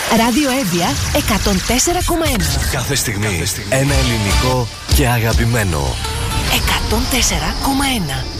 Ράδιο Εύβοια 104,1. Κάθε στιγμή ένα ελληνικό και αγαπημένο. 104,1.